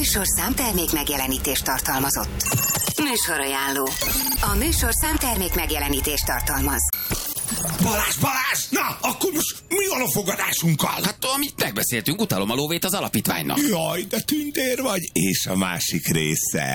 műsorszám termék megjelenítést tartalmazott. Műsorajánló. A műsorszám termék megjelenítést tartalmaz. Balázs! Na, akkor most mi van a fogadásunkkal? Hát amit megbeszéltünk, utalom a lóvét az alapítványnak. Jaj, de tündér vagy, és a másik része.